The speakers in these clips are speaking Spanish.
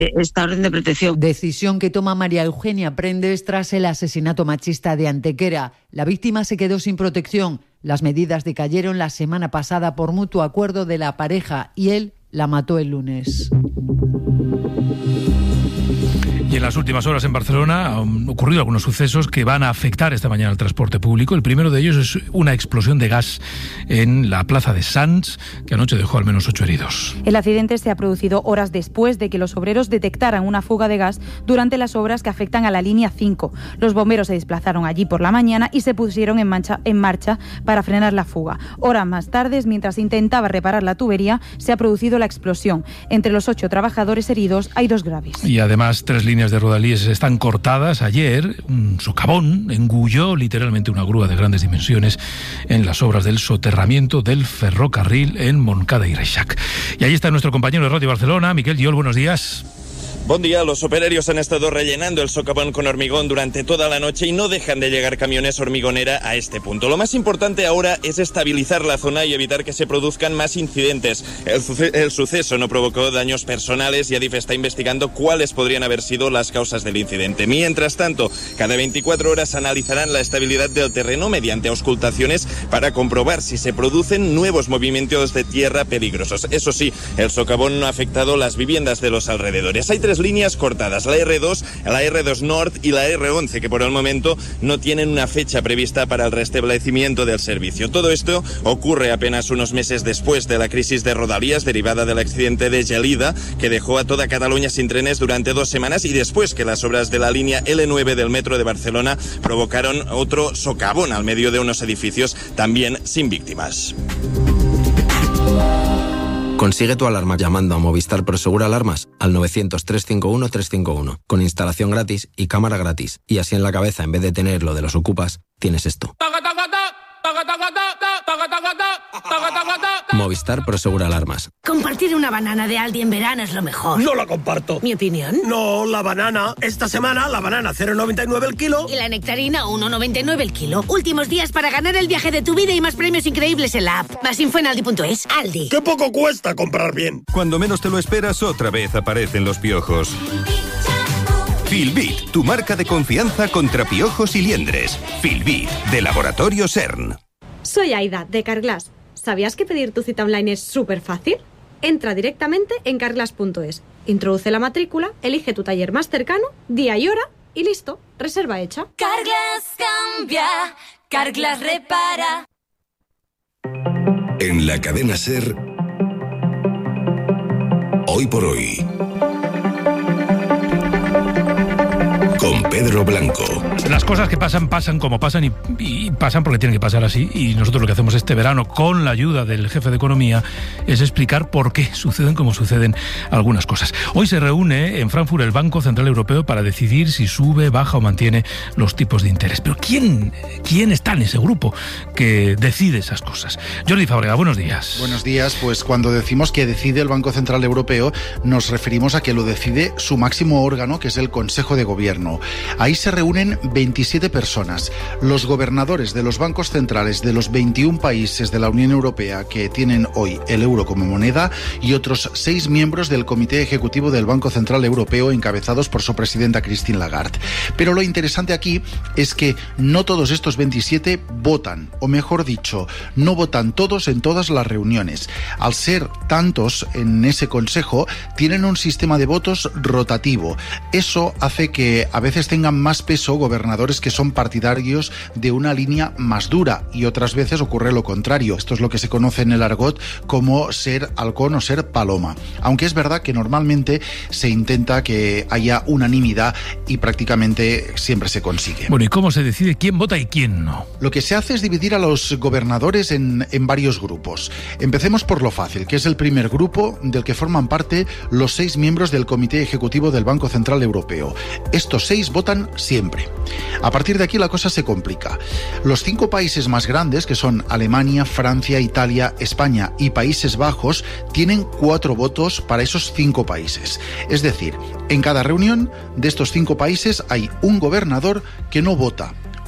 esta orden de protección. Decisión que toma María Eugenia Prendes tras el asesinato machista de Antequera. La víctima se quedó sin protección. Las medidas decayeron la semana pasada por mutuo acuerdo de la pareja y él la mató el lunes. Y en las últimas horas en Barcelona han ocurrido algunos sucesos que van a afectar esta mañana al transporte público. El primero de ellos es una explosión de gas en la plaza de Sants, que anoche dejó al menos 8 heridos. El accidente se ha producido horas después de que los obreros detectaran una fuga de gas durante las obras que afectan a la línea 5. Los bomberos se desplazaron allí por la mañana y se pusieron en marcha para frenar la fuga. Horas más tarde, mientras intentaba reparar la tubería, se ha producido la explosión. Entre los 8 trabajadores heridos hay 2 graves. Y además 3 líneas de rodalíes están cortadas. Ayer un socavón engulló literalmente una grúa de grandes dimensiones en las obras del soterramiento del ferrocarril en Montcada y Reixac. Y ahí está nuestro compañero de Radio Barcelona, Miquel Giol, buenos días. Buen día, los operarios han estado rellenando el socavón con hormigón durante toda la noche y no dejan de llegar camiones hormigonera a este punto. Lo más importante ahora es estabilizar la zona y evitar que se produzcan más incidentes. El suceso no provocó daños personales y Adif está investigando cuáles podrían haber sido las causas del incidente. Mientras tanto, cada 24 horas analizarán la estabilidad del terreno mediante auscultaciones para comprobar si se producen nuevos movimientos de tierra peligrosos. Eso sí, el socavón no ha afectado las viviendas de los alrededores. Hay 3 líneas cortadas, la R2, la R2 Nord y la R11, que por el momento no tienen una fecha prevista para el restablecimiento del servicio. Todo esto ocurre apenas unos meses después de la crisis de Rodalies derivada del accidente de Gelida, que dejó a toda Cataluña sin trenes durante 2 semanas, y después que las obras de la línea L9 del metro de Barcelona provocaron otro socavón al medio de unos edificios, también sin víctimas. Consigue tu alarma llamando a Movistar Prosegur Alarmas al 900-351-351, con instalación gratis y cámara gratis. Y así en la cabeza, en vez de tener lo de los ocupas, tienes esto. Movistar Prosegur Alarmas. Compartir una banana de Aldi en verano es lo mejor. No la comparto. ¿Mi opinión? No, la banana. Esta semana la banana 0,99 el kilo. Y la nectarina 1,99 el kilo. Últimos días para ganar el viaje de tu vida y más premios increíbles en la app. Más info en aldi.es. Aldi. ¡Qué poco cuesta comprar bien! Cuando menos te lo esperas, otra vez aparecen los piojos. Filbit, tu marca de confianza contra piojos y liendres. Filbit, de Laboratorio CERN. Soy Aida, de Carglass. ¿Sabías que pedir tu cita online es súper fácil? Entra directamente en carglass.es, introduce la matrícula, elige tu taller más cercano, día y hora y listo, reserva hecha. Carglass cambia, Carglass repara. En la cadena SER, Hoy por Hoy, con Pedro Blanco. Las cosas que pasan como pasan y pasan porque tienen que pasar así, y nosotros lo que hacemos este verano con la ayuda del jefe de economía es explicar por qué suceden como suceden algunas cosas. Hoy se reúne en Frankfurt el Banco Central Europeo para decidir si sube, baja o mantiene los tipos de interés. Pero ¿quién está en ese grupo que decide esas cosas? Jordi Fábrega, buenos días. Buenos días. Pues cuando decimos que decide el Banco Central Europeo nos referimos a que lo decide su máximo órgano, que es el Consejo de Gobierno. Ahí se reúnen 27 personas, los gobernadores de los bancos centrales de los 21 países de la Unión Europea que tienen hoy el euro como moneda y otros 6 miembros del Comité Ejecutivo del Banco Central Europeo encabezados por su presidenta Christine Lagarde. Pero lo interesante aquí es que no todos estos 27 votan, o mejor dicho, no votan todos en todas las reuniones. Al ser tantos en ese consejo, tienen un sistema de votos rotativo. Eso hace que a veces tengan más peso gobernadores que son partidarios de una línea más dura y otras veces ocurre lo contrario. Esto es lo que se conoce en el argot como ser halcón o ser paloma. Aunque es verdad que normalmente se intenta que haya unanimidad y prácticamente siempre se consigue. Bueno, ¿y cómo se decide quién vota y quién no? Lo que se hace es dividir a los gobernadores en varios grupos. Empecemos por lo fácil, que es el primer grupo del que forman parte los 6 miembros del Comité Ejecutivo del Banco Central Europeo. Estos 6 votan siempre. A partir de aquí la cosa se complica. Los 5 países más grandes, que son Alemania, Francia, Italia, España y Países Bajos, tienen 4 votos para esos 5 países. Es decir, en cada reunión de estos 5 países hay un gobernador que no vota.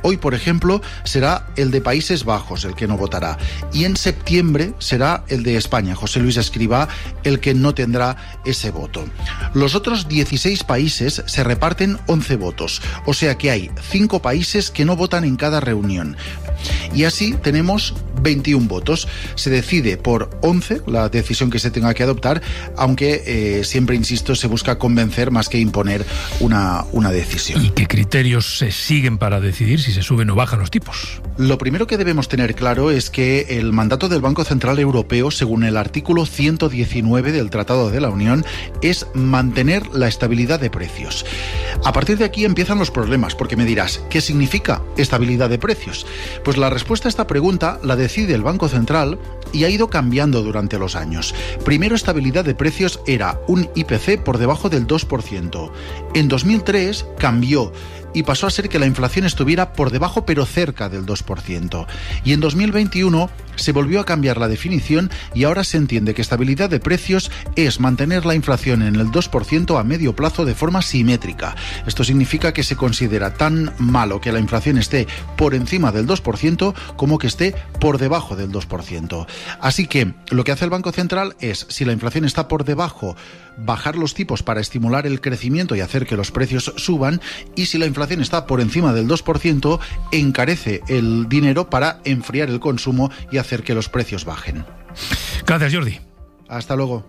Hoy, por ejemplo, será el de Países Bajos el que no votará. Y en septiembre será el de España, José Luis Escrivá, el que no tendrá ese voto. Los otros 16 países se reparten 11 votos. O sea que hay 5 países que no votan en cada reunión. Y así tenemos 21 votos. Se decide por 11 la decisión que se tenga que adoptar, aunque siempre, insisto, se busca convencer más que imponer una decisión. ¿Y qué criterios se siguen para decidir si se suben o bajan los tipos? Lo primero que debemos tener claro es que el mandato del Banco Central Europeo, según el artículo 119 del Tratado de la Unión, es mantener la estabilidad de precios. A partir de aquí empiezan los problemas, porque me dirás, ¿qué significa estabilidad de precios? Pues la respuesta a esta pregunta la decide el Banco Central y ha ido cambiando durante los años. Primero, estabilidad de precios era un IPC por debajo del 2%. En 2003 cambió y pasó a ser que la inflación estuviera por debajo pero cerca del 2%. Y en 2021 se volvió a cambiar la definición y ahora se entiende que estabilidad de precios es mantener la inflación en el 2% a medio plazo de forma simétrica. Esto significa que se considera tan malo que la inflación esté por encima del 2% como que esté por debajo del 2%. Así que lo que hace el Banco Central es, si la inflación está por debajo, bajar los tipos para estimular el crecimiento y hacer que los precios suban, y si la inflación está por encima del 2%, encarece el dinero para enfriar el consumo y hacer que los precios bajen. Gracias, Jordi. Hasta luego.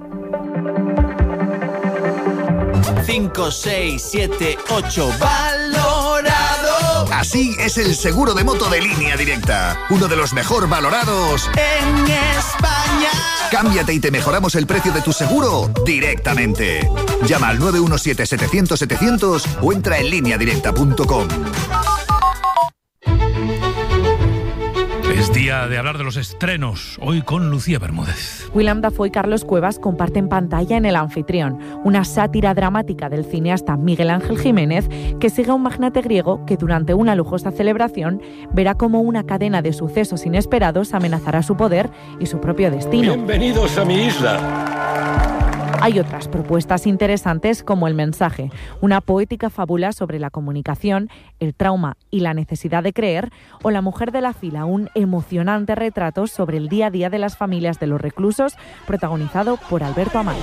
5, 6, 7, 8, valorado. Así es el seguro de moto de Línea Directa, uno de los mejor valorados en España. Cámbiate y te mejoramos el precio de tu seguro directamente. Llama al 917-700-700 o entra en lineadirecta.com. Es día de hablar de los estrenos, hoy con Lucía Bermúdez. Willem Dafoe y Carlos Cuevas comparten pantalla en El Anfitrión, una sátira dramática del cineasta Miguel Ángel Jiménez que sigue a un magnate griego que durante una lujosa celebración verá cómo una cadena de sucesos inesperados amenazará su poder y su propio destino. Bienvenidos a mi isla. Hay otras propuestas interesantes como El mensaje, una poética fábula sobre la comunicación, el trauma y la necesidad de creer, o La mujer de la fila, un emocionante retrato sobre el día a día de las familias de los reclusos, protagonizado por Alberto Amaya.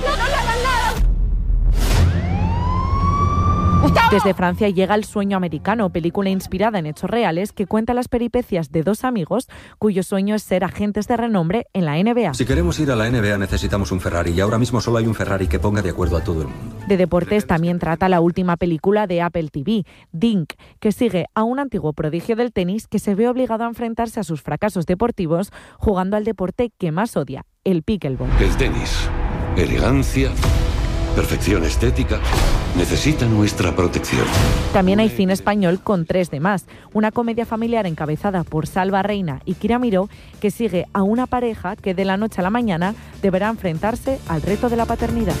Desde Francia llega El sueño americano, película inspirada en hechos reales que cuenta las peripecias de dos amigos cuyo sueño es ser agentes de renombre en la NBA. Si queremos ir a la NBA necesitamos un Ferrari y ahora mismo solo hay un Ferrari que ponga de acuerdo a todo el mundo. De deportes también trata la última película de Apple TV, Dink, que sigue a un antiguo prodigio del tenis que se ve obligado a enfrentarse a sus fracasos deportivos jugando al deporte que más odia, el pickleball. El tenis, elegancia, perfección estética, necesita nuestra protección. También hay cine español con 3 de más, una comedia familiar encabezada por Salva Reina y Kira Miró que sigue a una pareja que de la noche a la mañana deberá enfrentarse al reto de la paternidad.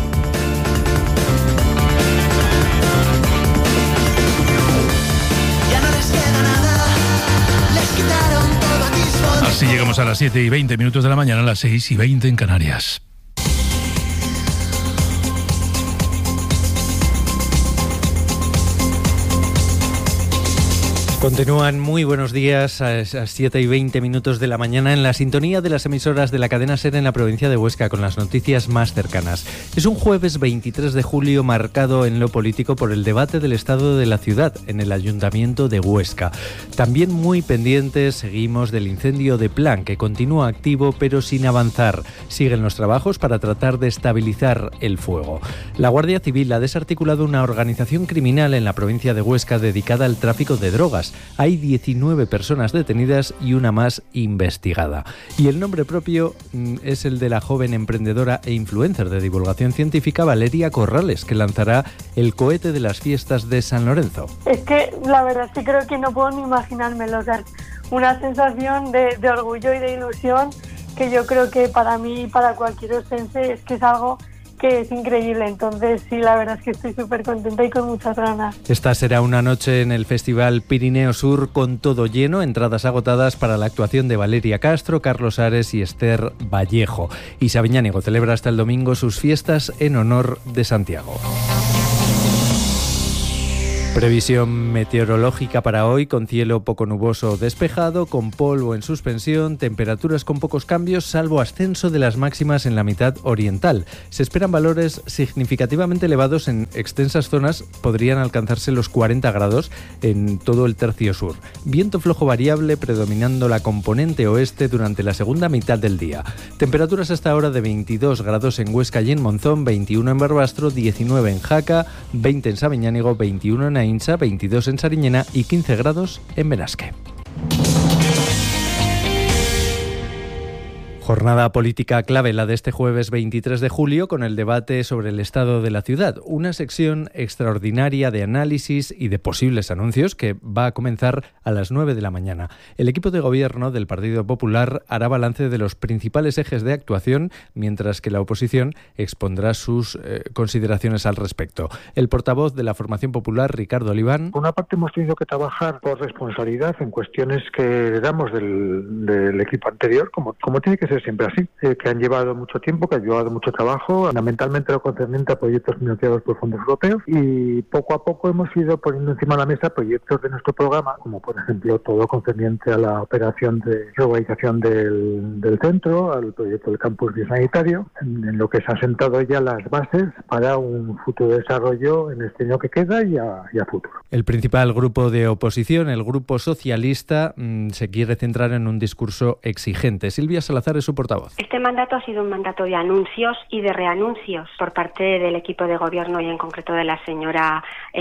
Así llegamos a las 7:20 de la mañana, a las 6:20 en Canarias. Continúan muy buenos días a las 7:20 de la mañana en la sintonía de las emisoras de la cadena SER en la provincia de Huesca con las noticias más cercanas. Es un jueves 23 de julio marcado en lo político por el debate del estado de la ciudad en el Ayuntamiento de Huesca. También muy pendientes seguimos del incendio de Plan que continúa activo pero sin avanzar. Siguen los trabajos para tratar de estabilizar el fuego. La Guardia Civil ha desarticulado una organización criminal en la provincia de Huesca dedicada al tráfico de drogas. Hay 19 personas detenidas y una más investigada. Y el nombre propio es el de la joven emprendedora e influencer de divulgación científica Valeria Corrales, que lanzará el cohete de las fiestas de San Lorenzo. Es que la verdad es que creo que no puedo ni imaginármelo. O sea, una sensación de orgullo y de ilusión que yo creo que para mí y para cualquier ostense es que es algo que es increíble. Entonces sí, la verdad es que estoy súper contenta y con muchas ganas. Esta será una noche en el Festival Pirineo Sur con todo lleno, entradas agotadas para la actuación de Valeria Castro, Carlos Ares y Esther Vallejo. Y Sabiñánigo celebra hasta el domingo sus fiestas en honor de Santiago. Previsión meteorológica para hoy, con cielo poco nuboso o despejado, con polvo en suspensión, temperaturas con pocos cambios, salvo ascenso de las máximas en la mitad oriental. Se esperan valores significativamente elevados en extensas zonas, podrían alcanzarse los 40 grados en todo el tercio sur. Viento flojo variable predominando la componente oeste durante la segunda mitad del día. Temperaturas hasta ahora de 22 grados en Huesca y en Monzón, 21 en Barbastro, 19 en Jaca, 20 en Sabiñánigo, 21 en Ainsa, 22 en Sariñena y 15 grados en Benasque. Jornada política clave la de este jueves 23 de julio con el debate sobre el estado de la ciudad. Una sección extraordinaria de análisis y de posibles anuncios que va a comenzar a las 9 de la mañana. El equipo de gobierno del Partido Popular hará balance de los principales ejes de actuación, mientras que la oposición expondrá sus consideraciones al respecto. El portavoz de la formación popular, Ricardo Oliván. Por una parte hemos tenido que trabajar por responsabilidad en cuestiones que heredamos del equipo anterior, como tiene que ser siempre así, que han llevado mucho tiempo, que han llevado mucho trabajo, fundamentalmente lo concerniente a proyectos financiados por fondos europeos, y poco a poco hemos ido poniendo encima de la mesa proyectos de nuestro programa, como por ejemplo todo concerniente a la operación de reurbanización del centro, al proyecto del campus biosanitario, en lo que se han sentado ya las bases para un futuro desarrollo en este año que queda y a futuro. El principal grupo de oposición, el Grupo Socialista, se quiere centrar en un discurso exigente. Silvia Salazar es su portavoz. Este mandato ha sido un mandato de anuncios y de reanuncios por parte del equipo de gobierno y en concreto de la señora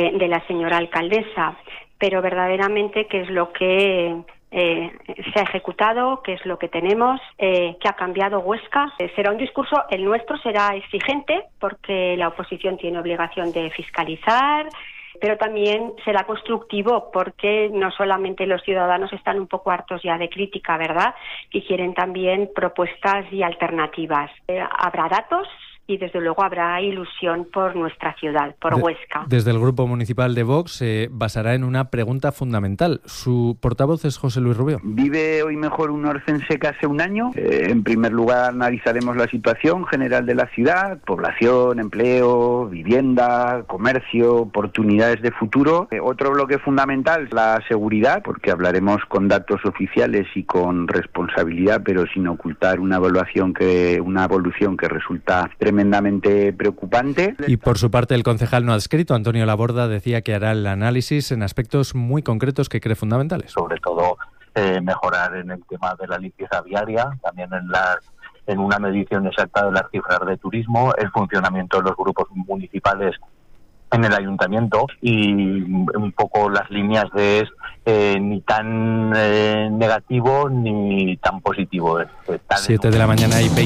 alcaldesa, pero verdaderamente qué es lo que se ha ejecutado, qué es lo que tenemos, qué ha cambiado Huesca. Será un discurso, el nuestro será exigente porque la oposición tiene obligación de fiscalizar, pero también será constructivo porque no solamente los ciudadanos están un poco hartos ya de crítica, ¿verdad?, que quieren también propuestas y alternativas. Habrá datos y desde luego habrá ilusión por nuestra ciudad, por Huesca. Desde el Grupo Municipal de Vox se basará en una pregunta fundamental. Su portavoz es José Luis Rubio. ¿Vive hoy mejor un Orcense que hace un año? En primer lugar analizaremos la situación general de la ciudad, población, empleo, vivienda, comercio, oportunidades de futuro. Otro bloque fundamental, la seguridad, porque hablaremos con datos oficiales y con responsabilidad, pero sin ocultar una evolución que resulta tremendamente preocupante. Y por su parte el concejal no adscrito, Antonio Laborda, decía que hará el análisis en aspectos muy concretos que cree fundamentales. Sobre todo mejorar en el tema de la limpieza viaria, también en una medición exacta de las cifras de turismo, el funcionamiento de los grupos municipales en el ayuntamiento y un poco las líneas de ni tan negativo ni tan positivo. 7 de la mañana y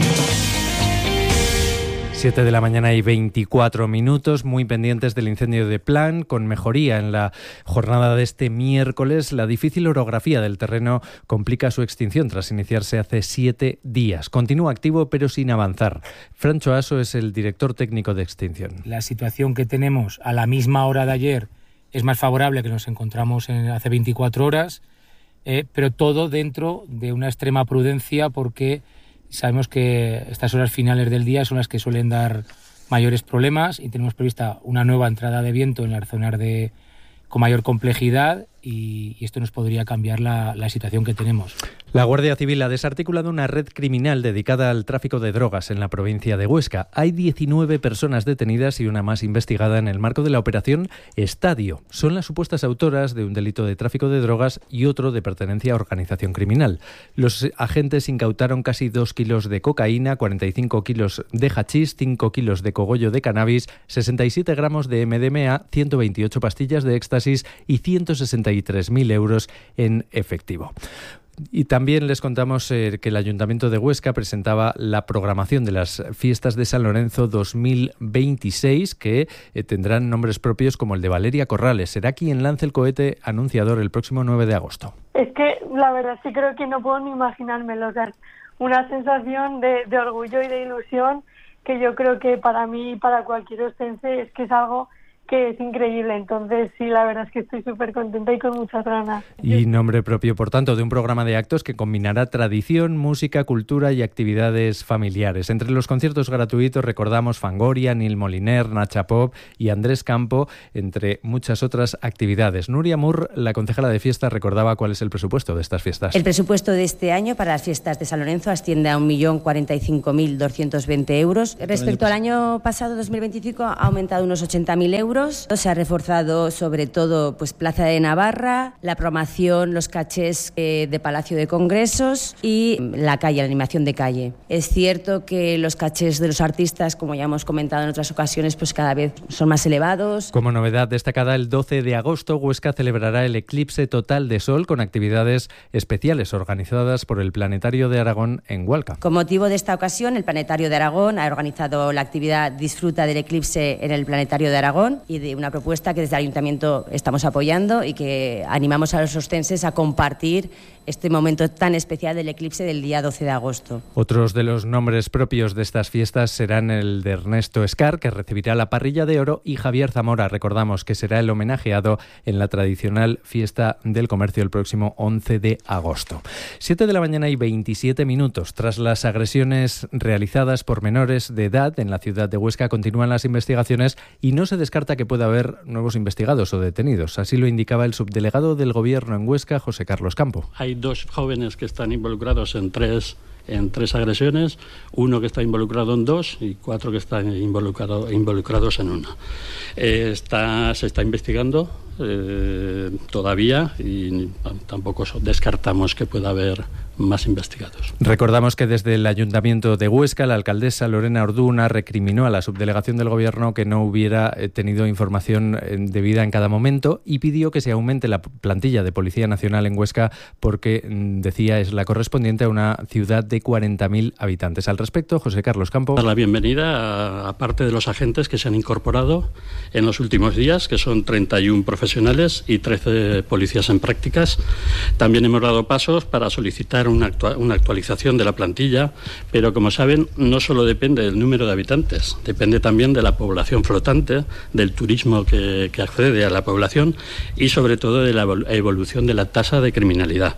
7 de la mañana y 24 minutos, muy pendientes del incendio de Plan, con mejoría en la jornada de este miércoles. La difícil orografía del terreno complica su extinción tras iniciarse hace 7 días. Continúa activo pero sin avanzar. Francho Aso es el director técnico de extinción. La situación que tenemos a la misma hora de ayer es más favorable que nos encontramos hace 24 horas, pero todo dentro de una extrema prudencia porque sabemos que estas horas finales del día son las que suelen dar mayores problemas y tenemos prevista una nueva entrada de viento en las zonas con mayor complejidad y esto nos podría cambiar la situación que tenemos. La Guardia Civil ha desarticulado una red criminal dedicada al tráfico de drogas en la provincia de Huesca. Hay 19 personas detenidas y una más investigada en el marco de la operación Estadio. Son las supuestas autoras de un delito de tráfico de drogas y otro de pertenencia a organización criminal. Los agentes incautaron casi 2 kilos de cocaína, 45 kilos de hachís, 5 kilos de cogollo de cannabis, 67 gramos de MDMA, 128 pastillas de éxtasis y 163.000 euros en efectivo. Y también les contamos que el Ayuntamiento de Huesca presentaba la programación de las fiestas de San Lorenzo 2026 que tendrán nombres propios como el de Valeria Corrales. Será quien lance el cohete anunciador el próximo 9 de agosto. Es que la verdad sí creo que no puedo ni imaginármelo. O sea, una sensación de orgullo y de ilusión que yo creo que para mí y para cualquier ostense es que es algo que es increíble. Entonces, sí, la verdad es que estoy súper contenta y con muchas ganas. Y nombre propio, por tanto, de un programa de actos que combinará tradición, música, cultura y actividades familiares. Entre los conciertos gratuitos recordamos Fangoria, Nil Moliner, Nacha Pop y Andrés Campo, entre muchas otras actividades. Nuria Mur, la concejala de fiestas, recordaba cuál es el presupuesto de estas fiestas. El presupuesto de este año para las fiestas de San Lorenzo asciende a 1.045.220 euros. Respecto al año pasado, 2025, ha aumentado unos 80.000 euros. Se ha reforzado sobre todo pues Plaza de Navarra, la programación, los cachés de Palacio de Congresos y la calle, la animación de calle. Es cierto que los cachés de los artistas, como ya hemos comentado en otras ocasiones, pues cada vez son más elevados. Como novedad destacada, el 12 de agosto Huesca celebrará el eclipse total de sol con actividades especiales organizadas por el Planetario de Aragón en Hualca. Con motivo de esta ocasión, el Planetario de Aragón ha organizado la actividad Disfruta del eclipse en el Planetario de Aragón, y de una propuesta que desde el Ayuntamiento estamos apoyando y que animamos a los ostenses a compartir este momento tan especial del eclipse del día 12 de agosto. Otros de los nombres propios de estas fiestas serán el de Ernesto Escar, que recibirá la parrilla de oro, y Javier Zamora, recordamos que será el homenajeado en la tradicional fiesta del comercio el próximo 11 de agosto. 7 de la mañana y 27 minutos. Tras las agresiones realizadas por menores de edad en la ciudad de Huesca, continúan las investigaciones y no se descarta que pueda haber nuevos investigados o detenidos. Así lo indicaba el subdelegado del Gobierno en Huesca, José Carlos Campo. Hay 2 jóvenes que están involucrados en tres agresiones, uno que está involucrado en 2 y 4 que están involucrados en 1. Se está investigando todavía y tampoco descartamos que pueda haber más investigados. Recordamos que desde el Ayuntamiento de Huesca, la alcaldesa Lorena Orduna recriminó a la subdelegación del Gobierno que no hubiera tenido información debida en cada momento y pidió que se aumente la plantilla de Policía Nacional en Huesca porque, decía, es la correspondiente a una ciudad de 40.000 habitantes. Al respecto, José Carlos Campo. Dar la bienvenida a parte de los agentes que se han incorporado en los últimos días, que son 31 profesionales y 13 policías en prácticas. También hemos dado pasos para solicitar una actualización de la plantilla, pero como saben, no solo depende del número de habitantes, depende también de la población flotante, del turismo que accede a la población y sobre todo de la evolución de la tasa de criminalidad.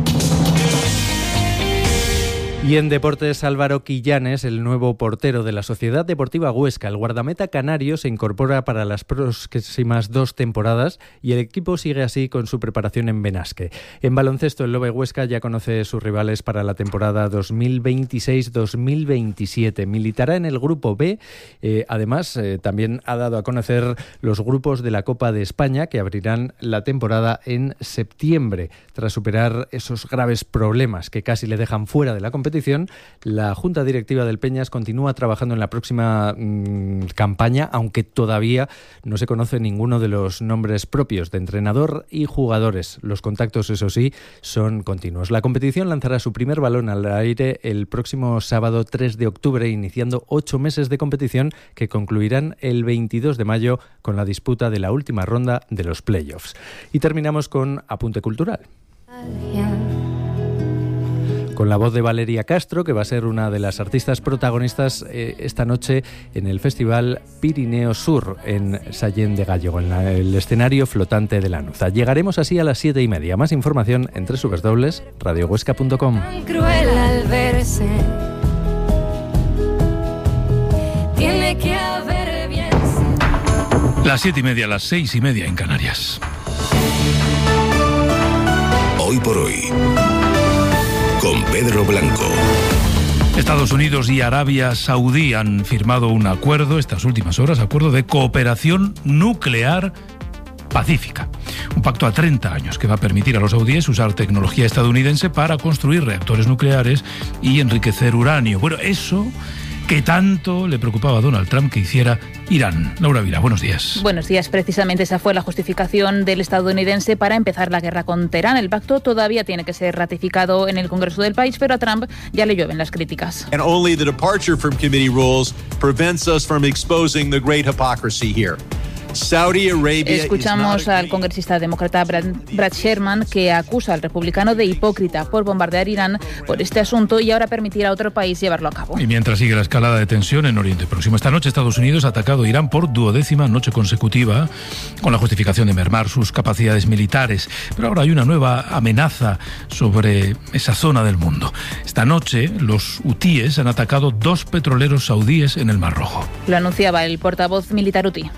Y en deportes, Álvaro Quillanes, el nuevo portero de la Sociedad Deportiva Huesca. El guardameta canario se incorpora para las próximas 2 temporadas y el equipo sigue así con su preparación en Benasque. En baloncesto, el Lobe Huesca ya conoce sus rivales para la temporada 2026-2027. Militará en el Grupo B. Además, también ha dado a conocer los grupos de la Copa de España que abrirán la temporada en septiembre. Tras superar esos graves problemas que casi le dejan fuera de la competición, la Junta Directiva del Peñas continúa trabajando en la próxima campaña, aunque todavía no se conoce ninguno de los nombres propios de entrenador y jugadores. Los contactos, eso sí, son continuos. La competición lanzará su primer balón al aire el próximo sábado 3 de octubre, iniciando 8 meses de competición que concluirán el 22 de mayo con la disputa de la última ronda de los playoffs. Y terminamos con Apunte Cultural, con la voz de Valeria Castro, que va a ser una de las artistas protagonistas esta noche en el Festival Pirineo Sur en Sallén de Gallego, en el escenario flotante de Lanuza. Llegaremos así a las 7:30. Más información en www.radiohuesca.com. Cruel al verse, tiene que haber bien. Las 7:30, las 6:30 en Canarias. Hoy por hoy, con Pedro Blanco. Estados Unidos y Arabia Saudí han firmado un acuerdo estas últimas horas, acuerdo de cooperación nuclear pacífica. Un pacto a 30 años que va a permitir a los saudíes usar tecnología estadounidense para construir reactores nucleares y enriquecer uranio. Bueno, eso que tanto le preocupaba a Donald Trump que hiciera Irán. Laura Vila, buenos días. Buenos días. Precisamente esa fue la justificación del estadounidense para empezar la guerra con Teherán. El pacto todavía tiene que ser ratificado en el Congreso del país, pero a Trump ya le llueven las críticas. And only the departure from committee rules prevents us from exposing the great hypocrisy here. Escuchamos al congresista demócrata Brad Sherman, que acusa al republicano de hipócrita por bombardear Irán por este asunto y ahora permitir a otro país llevarlo a cabo. Y mientras sigue la escalada de tensión en Oriente Próximo, esta noche Estados Unidos ha atacado a Irán por 12ª noche consecutiva con la justificación de mermar sus capacidades militares. Pero ahora hay una nueva amenaza sobre esa zona del mundo. Esta noche los hutíes han atacado 2 petroleros saudíes en el Mar Rojo. Lo anunciaba el portavoz militar hutí,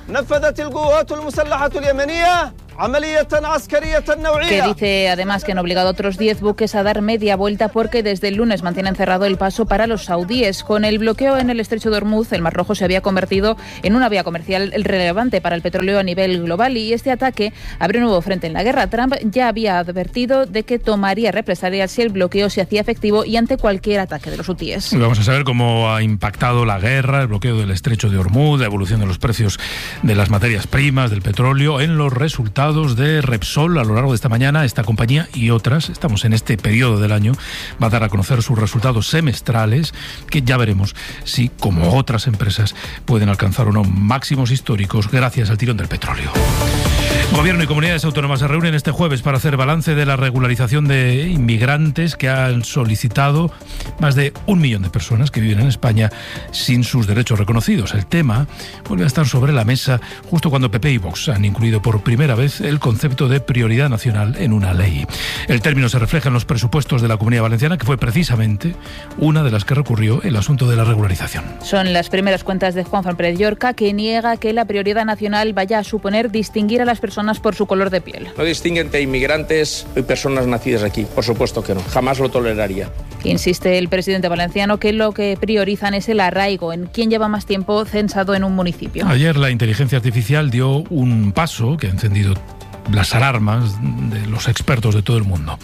que dice además que han obligado a otros 10 buques a dar media vuelta porque desde el lunes mantienen cerrado el paso para los saudíes. Con el bloqueo en el estrecho de Hormuz, el Mar Rojo se había convertido en una vía comercial relevante para el petróleo a nivel global y este ataque abre un nuevo frente en la guerra. Trump ya había advertido de que tomaría represalias si el bloqueo se hacía efectivo y ante cualquier ataque de los hutíes. Vamos a saber cómo ha impactado la guerra, el bloqueo del estrecho de Hormuz, la evolución de los precios de las materias primas, del petróleo, en los resultados de Repsol a lo largo de esta mañana. Esta compañía y otras, estamos en este periodo del año, va a dar a conocer sus resultados semestrales, que ya veremos si, como otras empresas, pueden alcanzar o no máximos históricos gracias al tirón del petróleo. Gobierno y comunidades autónomas se reúnen este jueves para hacer balance de la regularización de inmigrantes que han solicitado más de 1 millón de personas que viven en España sin sus derechos reconocidos. El tema vuelve a estar sobre la mesa justo cuando PP y Vox han incluido por primera vez el concepto de prioridad nacional en una ley. El término se refleja en los presupuestos de la Comunidad Valenciana, que fue precisamente una de las que recurrió el asunto de la regularización. Son las primeras cuentas de Juan Pérez Llorca, que niega que la prioridad nacional vaya a suponer distinguir a las personas por su color de piel. No distingue entre inmigrantes y personas nacidas aquí, por supuesto que no, jamás lo toleraría. Insiste el presidente valenciano que lo que priorizan es el arraigo en quien lleva más tiempo censado en un municipio. Ayer la inteligencia artificial dio un paso que ha encendido las alarmas de los expertos de todo el mundo.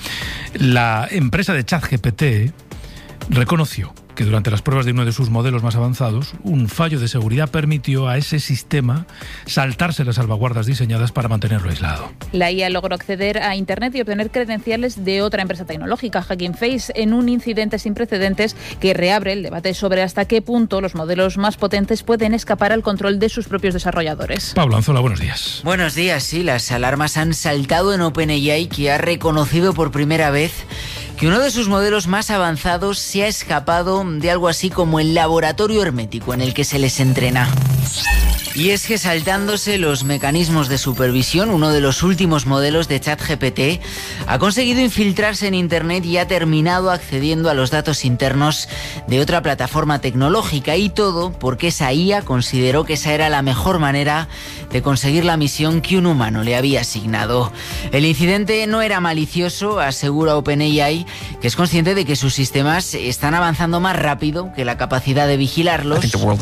La empresa de ChatGPT reconoció que durante las pruebas de uno de sus modelos más avanzados, un fallo de seguridad permitió a ese sistema saltarse las salvaguardas diseñadas para mantenerlo aislado. La IA logró acceder a Internet y obtener credenciales de otra empresa tecnológica, Hugging Face, en un incidente sin precedentes que reabre el debate sobre hasta qué punto los modelos más potentes pueden escapar al control de sus propios desarrolladores. Pablo Anzola, buenos días. Buenos días, sí, las alarmas han saltado en OpenAI, que ha reconocido por primera vez que uno de sus modelos más avanzados se ha escapado de algo así como el laboratorio hermético en el que se les entrena. Y es que saltándose los mecanismos de supervisión, uno de los últimos modelos de ChatGPT ha conseguido infiltrarse en Internet y ha terminado accediendo a los datos internos de otra plataforma tecnológica, y todo porque esa IA consideró que esa era la mejor manera de conseguir la misión que un humano le había asignado. El incidente no era malicioso, asegura OpenAI, que es consciente de que sus sistemas están avanzando más rápido que la capacidad de vigilarlos.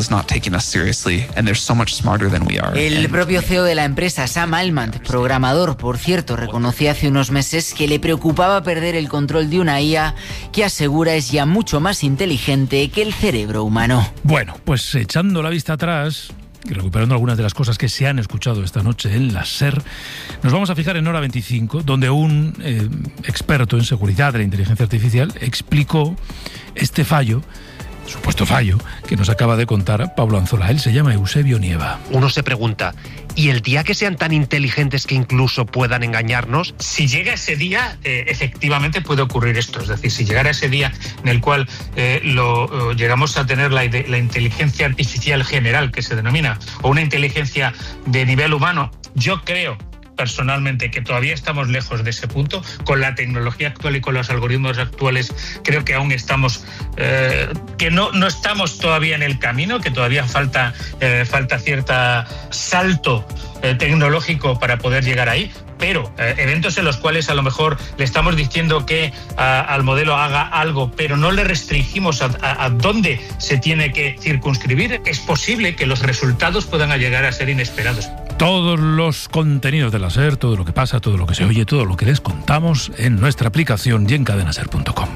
El propio CEO de la empresa, Sam Altman, programador, por cierto, reconoció hace unos meses que le preocupaba perder el control de una IA que asegura es ya mucho más inteligente que el cerebro humano. Bueno, pues echando la vista atrás y recuperando algunas de las cosas que se han escuchado esta noche en la SER, nos vamos a fijar en Hora 25, donde un experto en seguridad de la inteligencia artificial explicó este fallo, supuesto fallo, que nos acaba de contar Pablo Anzola. Él se llama Eusebio Nieva. Uno se pregunta, ¿y el día que sean tan inteligentes que incluso puedan engañarnos? Si llega ese día, efectivamente puede ocurrir esto. Es decir, si llegara ese día en el cual llegamos a tener la inteligencia artificial general, que se denomina, o una inteligencia de nivel humano, yo creo personalmente que todavía estamos lejos de ese punto. Con la tecnología actual y con los algoritmos actuales, creo que aún estamos, que no estamos todavía en el camino, que todavía falta cierto salto tecnológico para poder llegar ahí. Pero eventos en los cuales a lo mejor le estamos diciendo que al modelo haga algo, pero no le restringimos a dónde se tiene que circunscribir, es posible que los resultados puedan llegar a ser inesperados. Todos los contenidos de la SER, todo lo que pasa, todo lo que se oye, todo lo que les contamos en nuestra aplicación y en cadenaser.com.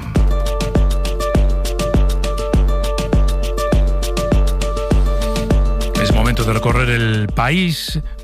Es momento de recorrer el país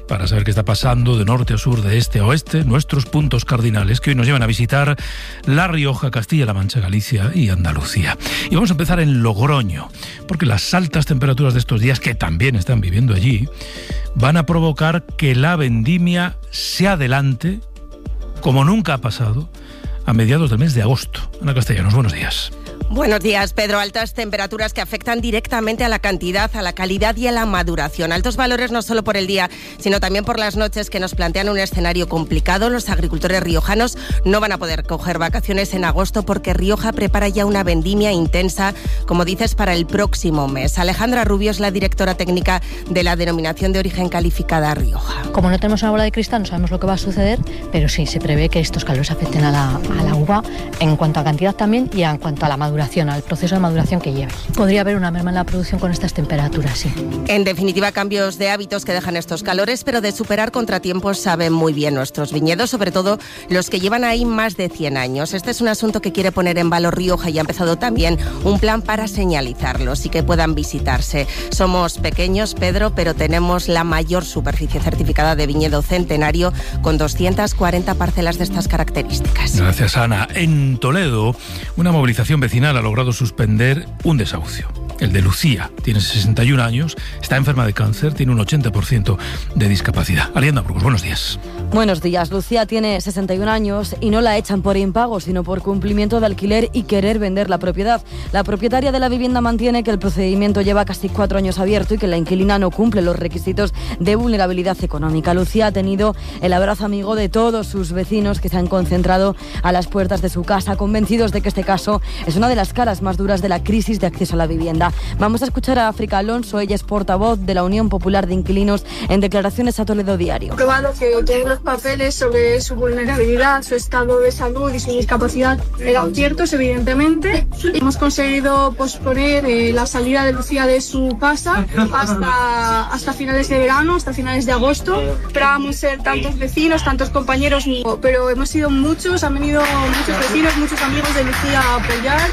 para saber qué está pasando de norte a sur, de este a oeste, nuestros puntos cardinales que hoy nos llevan a visitar La Rioja, Castilla-La Mancha, Galicia y Andalucía. Y vamos a empezar en Logroño, porque las altas temperaturas de estos días, que también están viviendo allí, van a provocar que la vendimia se adelante, como nunca ha pasado, a mediados del mes de agosto. Ana Castellanos, buenos días. Buenos días, Pedro. Altas temperaturas que afectan directamente a la cantidad, a la calidad y a la maduración. Altos valores no solo por el día, sino también por las noches, que nos plantean un escenario complicado. Los agricultores riojanos no van a poder coger vacaciones en agosto porque Rioja prepara ya una vendimia intensa, como dices, para el próximo mes. Alejandra Rubio es la directora técnica de la Denominación de Origen Calificada Rioja. Como no tenemos una bola de cristal, no sabemos lo que va a suceder, pero sí, se prevé que estos calores afecten a la uva en cuanto a cantidad también y en cuanto a la maduración, al proceso de maduración que lleve. Podría haber una merma en la producción con estas temperaturas, sí. En definitiva, cambios de hábitos que dejan estos calores, pero de superar contratiempos saben muy bien nuestros viñedos, sobre todo los que llevan ahí más de 100 años. Este es un asunto que quiere poner en valor Rioja y ha empezado también un plan para señalizarlos y que puedan visitarse. Somos pequeños, Pedro, pero tenemos la mayor superficie certificada de viñedo centenario, con 240 parcelas de estas características. Gracias, Ana. En Toledo, una movilización vecinal ha logrado suspender un desahucio. El de Lucía, tiene 61 años, está enferma de cáncer, tiene un 80% de discapacidad. Arianda Burgos, buenos días. Buenos días. Lucía tiene 61 años y no la echan por impago, sino por cumplimiento de alquiler y querer vender la propiedad. La propietaria de la vivienda mantiene que el procedimiento lleva casi 4 años abierto y que la inquilina no cumple los requisitos de vulnerabilidad económica. Lucía ha tenido el abrazo amigo de todos sus vecinos, que se han concentrado a las puertas de su casa, convencidos de que este caso es una de las caras más duras de la crisis de acceso a la vivienda. Vamos a escuchar a África Alonso, ella es portavoz de la Unión Popular de Inquilinos, en declaraciones a Toledo Diario. Probado que todos los papeles sobre su vulnerabilidad, su estado de salud y su discapacidad eran ciertos, evidentemente. Hemos conseguido posponer la salida de Lucía de su casa hasta finales de verano, hasta finales de agosto. Esperábamos ser tantos vecinos, tantos compañeros, pero hemos sido muchos, han venido muchos vecinos, muchos amigos de Lucía a apoyar.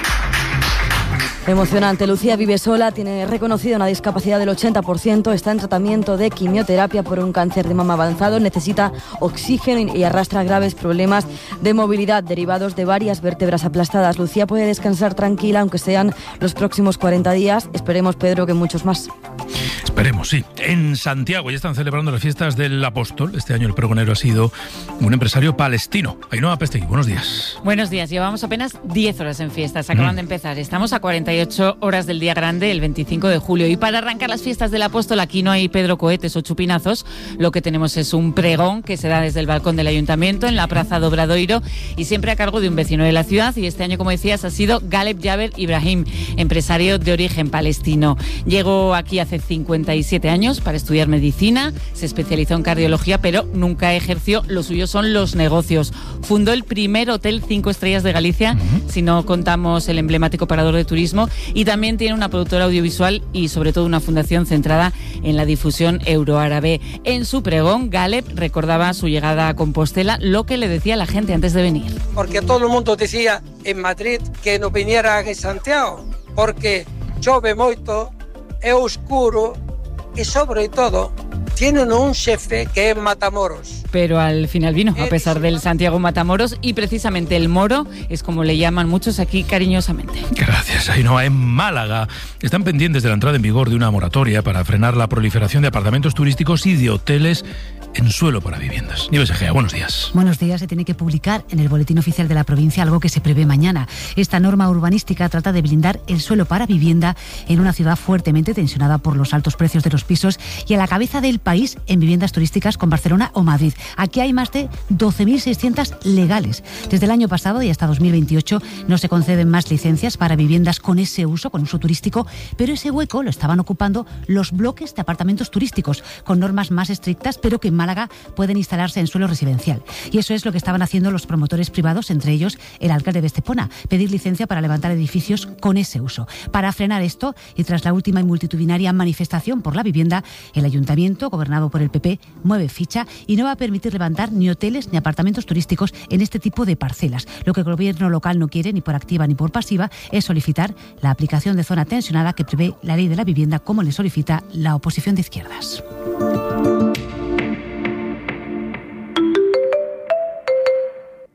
Emocionante. Lucía vive sola, tiene reconocida una discapacidad del 80%, está en tratamiento de quimioterapia por un cáncer de mama avanzado, necesita oxígeno y arrastra graves problemas de movilidad derivados de varias vértebras aplastadas. Lucía puede descansar tranquila, aunque sean los próximos 40 días. Esperemos, Pedro, que muchos más. Esperemos, sí. En Santiago ya están celebrando las fiestas del Apóstol. Este año el pregonero ha sido un empresario palestino. Ainhoa Pestegui, buenos días. Buenos días. Llevamos apenas 10 horas en fiestas. Acaban de empezar. Estamos a 48 horas del día grande, el 25 de julio. Y para arrancar las fiestas del Apóstol, aquí no hay Pedro cohetes o chupinazos. Lo que tenemos es un pregón que se da desde el balcón del Ayuntamiento en la Plaza do Obradoiro y siempre a cargo de un vecino de la ciudad. Y este año, como decías, ha sido Galeb Jaber Ibrahim, empresario de origen palestino. Llegó aquí hace 57 años para estudiar medicina, se especializó en cardiología, pero nunca ejerció. Lo suyo son los negocios. Fundó el primer hotel 5 estrellas de Galicia, si no contamos el emblemático parador de turismo, y también tiene una productora audiovisual y sobre todo una fundación centrada en la difusión euroárabe. En su pregón, Galeb recordaba su llegada a Compostela, lo que le decía a la gente antes de venir. Porque todo el mundo decía en Madrid que no viniera a Santiago, porque chove moito, é oscuro y sobre todo tienen un jefe que es Matamoros. Pero al final vino, a pesar del Santiago Matamoros, y precisamente el Moro es como le llaman muchos aquí cariñosamente. Gracias, Ainhoa. En Málaga están pendientes de la entrada en vigor de una moratoria para frenar la proliferación de apartamentos turísticos y de hoteles en suelo para viviendas. Nieves Egea, buenos días. Buenos días. Se tiene que publicar en el Boletín Oficial de la provincia algo que se prevé mañana. Esta norma urbanística trata de blindar el suelo para vivienda en una ciudad fuertemente tensionada por los altos precios de los pisos y a la cabeza del país en viviendas turísticas con Barcelona o Madrid. Aquí hay más de 12.600 legales. Desde el año pasado y hasta 2028 no se conceden más licencias para viviendas con ese uso, con uso turístico, pero ese hueco lo estaban ocupando los bloques de apartamentos turísticos con normas más estrictas, pero que en Málaga pueden instalarse en suelo residencial. Y eso es lo que estaban haciendo los promotores privados, entre ellos el alcalde de Estepona, pedir licencia para levantar edificios con ese uso. Para frenar esto, y tras la última y multitudinaria manifestación por la vivienda, el ayuntamiento, gobernado por el PP, mueve ficha y no va a permitir levantar ni hoteles ni apartamentos turísticos en este tipo de parcelas. Lo que el gobierno local no quiere, ni por activa ni por pasiva, es solicitar la aplicación de zona tensionada que prevé la ley de la vivienda, como le solicita la oposición de izquierdas.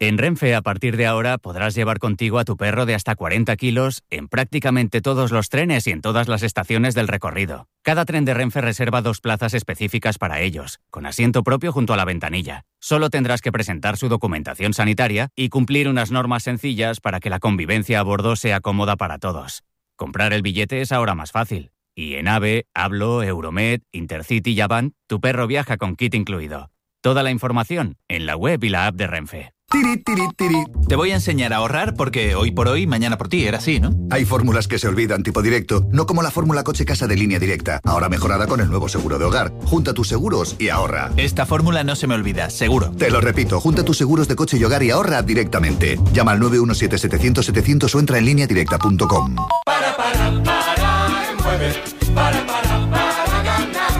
En Renfe, a partir de ahora, podrás llevar contigo a tu perro de hasta 40 kilos en prácticamente todos los trenes y en todas las estaciones del recorrido. Cada tren de Renfe reserva 2 plazas específicas para ellos, con asiento propio junto a la ventanilla. Solo tendrás que presentar su documentación sanitaria y cumplir unas normas sencillas para que la convivencia a bordo sea cómoda para todos. Comprar el billete es ahora más fácil. Y en AVE, Hablo, Euromed, Intercity y Avant, tu perro viaja con kit incluido. Toda la información en la web y la app de Renfe. Tiri, tiri, tiri. Te voy a enseñar a ahorrar porque hoy por hoy, mañana por ti, era así, ¿no? Hay fórmulas que se olvidan tipo directo, no como la fórmula coche-casa de Línea Directa, ahora mejorada con el nuevo seguro de hogar. Junta tus seguros y ahorra. Esta fórmula no se me olvida, seguro. Te lo repito, junta tus seguros de coche y hogar y ahorra directamente. Llama al 917-700-700 o entra en lineadirecta.com. Para mueve, para ganar.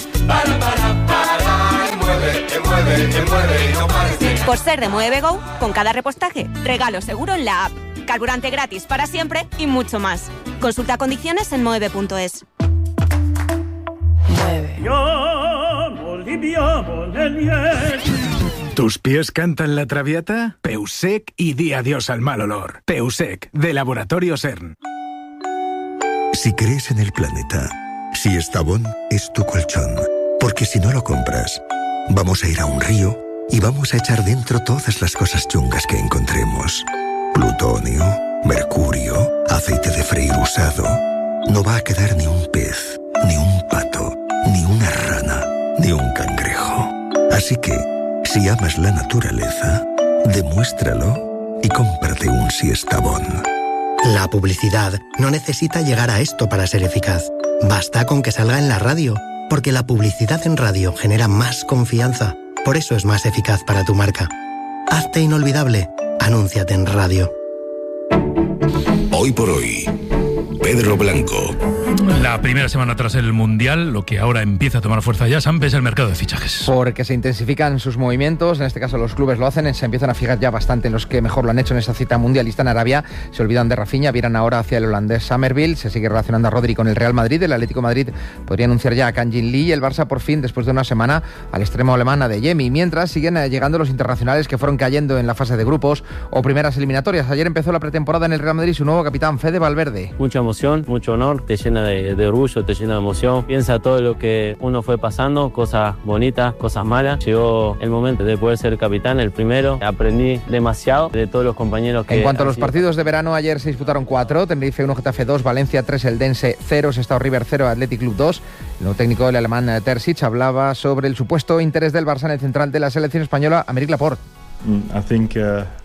Mueve, no pares. Por ser de Mueve Go, con cada repostaje, regalo seguro en la app, carburante gratis para siempre y mucho más. Consulta condiciones en mueve.es. ¿Tus pies cantan la traviata? Peusec y di adiós al mal olor. Peusec, de Laboratorio CERN. Si crees en el planeta, Siestabón es tu colchón. Porque si no lo compras, vamos a ir a un río y vamos a echar dentro todas las cosas chungas que encontremos. Plutonio, mercurio, aceite de freír usado. No va a quedar ni un pez, ni un pato, ni una rana, ni un cangrejo. Así que, si amas la naturaleza, demuéstralo y cómprate un Siestabón. La publicidad no necesita llegar a esto para ser eficaz. Basta con que salga en la radio, porque la publicidad en radio genera más confianza. Por eso es más eficaz para tu marca. Hazte inolvidable. Anúnciate en radio. Hoy por hoy, Pedro Blanco. La primera semana tras el Mundial, lo que ahora empieza a tomar fuerza ya, Sam, es el mercado de fichajes. Porque se intensifican sus movimientos, en este caso los clubes lo hacen, se empiezan a fijar ya bastante en los que mejor lo han hecho en esta cita mundialista en Arabia. Se olvidan de Rafinha, viran ahora hacia el holandés Summerville, se sigue relacionando a Rodri con el Real Madrid, el Atlético de Madrid podría anunciar ya a Kang Jin Lee y el Barça por fin, después de una semana, al extremo alemán Adeyemi. Mientras siguen llegando los internacionales que fueron cayendo en la fase de grupos o primeras eliminatorias. Ayer empezó la pretemporada en el Real Madrid su nuevo capitán, Fede Valverde. Mucha emoción, mucho honor, te llena de orgullo, te llena de emoción. Piensa todo lo que uno fue pasando, cosas bonitas, cosas malas. Llegó el momento de poder ser capitán, el primero. Aprendí demasiado de todos los compañeros que... En cuanto a los partidos de verano, ayer se disputaron 4. Tenerife 1, Getafe 2, Valencia 3, Eldense 0, Sestao River 0, Athletic Club 2. El nuevo técnico, el alemán Terzic, hablaba sobre el supuesto interés del Barça en el central de la selección española, Aymeric Laporte. I think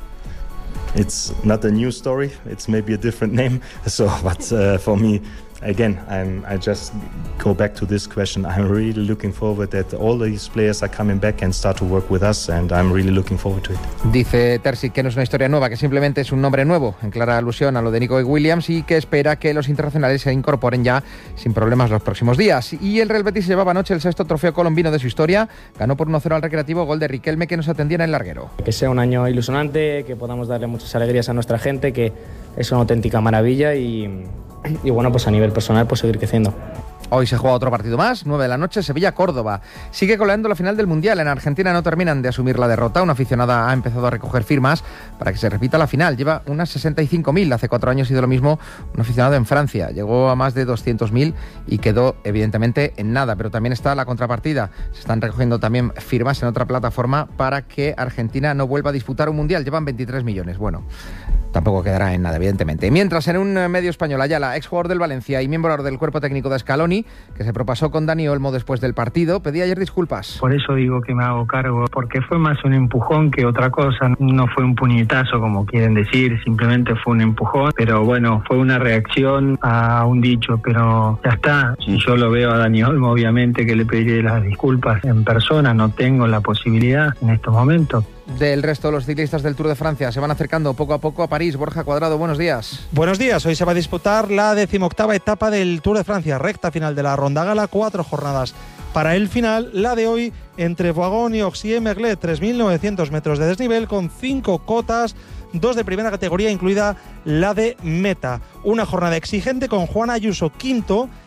it's not a new story. It's maybe a different name. But for me, again, I just go back to this question. I'm really looking forward that all these players are coming back and start to work with us, and I'm really looking forward to it. Dice Terzic que no es una historia nueva, que simplemente es un nombre nuevo, en clara alusión a lo de Nico Williams, y que espera que los internacionales se incorporen ya sin problemas los próximos días. Y el Real Betis llevaba anoche el 6º trofeo colombino de su historia, ganó por 1-0 al Recreativo, gol de Riquelme, que nos atendía en el larguero. Que sea un año ilusionante, que podamos darle muchas alegrías a nuestra gente, que es una auténtica maravilla y bueno, pues a nivel personal, pues seguir creciendo. Hoy se juega otro partido más, 9 de la noche, Sevilla-Córdoba. Sigue coleando la final del Mundial. En Argentina no terminan de asumir la derrota. Una aficionada ha empezado a recoger firmas para que se repita la final. Lleva unas 65.000. Hace 4 años hizo lo mismo un aficionado en Francia. Llegó a más de 200.000 y quedó evidentemente en nada. Pero también está la contrapartida. Se están recogiendo también firmas en otra plataforma para que Argentina no vuelva a disputar un Mundial. Llevan 23 millones. Bueno, tampoco quedará en nada, evidentemente. Mientras, en un medio español, Ayala, exjugador del Valencia y miembro del cuerpo técnico de Scaloni, que se propasó con Dani Olmo después del partido, pedía ayer disculpas. Por eso digo que me hago cargo, porque fue más un empujón que otra cosa. No fue un puñetazo, como quieren decir, simplemente fue un empujón. Pero bueno, fue una reacción a un dicho, pero ya está. Si yo lo veo a Dani Olmo, obviamente que le pediré las disculpas en persona. No tengo la posibilidad en estos momentos. Del resto, los ciclistas del Tour de Francia se van acercando poco a poco a París. Borja Cuadrado, buenos días. Buenos días. Hoy se va a disputar la 18ª etapa del Tour de Francia, recta final de la Ronda Gala, 4 jornadas. Para el final, la de hoy, entre Voiron y Oxier-Merlet, 3.900 metros de desnivel con 5 cotas, 2 de primera categoría, incluida la de meta. Una jornada exigente con Juan Ayuso quinto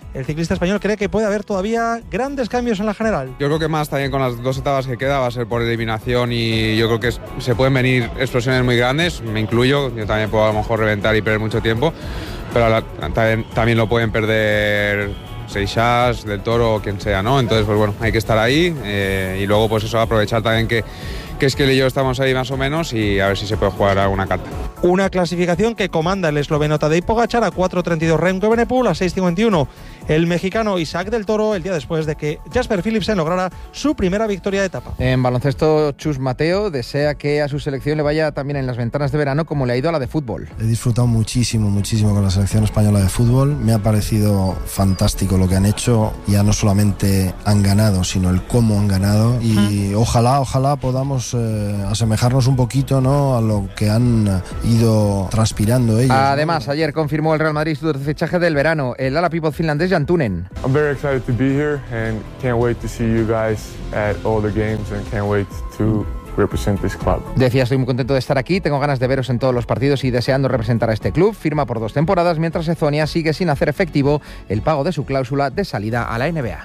el ciclista español cree que puede haber todavía grandes cambios en la general. Yo creo que más también con las 2 etapas que queda va a ser por eliminación y yo creo que se pueden venir explosiones muy grandes, me incluyo, yo también puedo a lo mejor reventar y perder mucho tiempo, pero también lo pueden perder Seixas, Del Toro o quien sea, ¿no? Entonces, pues bueno, hay que estar ahí y luego pues eso, aprovechar también que Esquel y yo estamos ahí más o menos y a ver si se puede jugar alguna carta. Una clasificación que comanda el esloveno Tadej Pogačar a 4.32, Remco Evenepoel a 6.51. El mexicano Isaac Del Toro, el día después de que Jasper Philipsen lograra su primera victoria de etapa. En baloncesto, Chus Mateo desea que a su selección le vaya también en las ventanas de verano como le ha ido a la de fútbol. He disfrutado muchísimo con la selección española de fútbol. Me ha parecido fantástico lo que han hecho. Ya no solamente han ganado, sino el cómo han ganado. Y ojalá podamos asemejarnos un poquito, ¿no?, a lo que han ido transpirando ellos. Además, ¿no? Ayer confirmó el Real Madrid su fichaje del verano, el ala pívot finlandés Jan Tunen. I'm very excited to be here and can't wait to see you guys at all the games and can't wait to represent this club. Decía, estoy muy contento de estar aquí, tengo ganas de veros en todos los partidos y deseando representar a este club. Firma por 2 temporadas, mientras Ezonia sigue sin hacer efectivo el pago de su cláusula de salida a la NBA.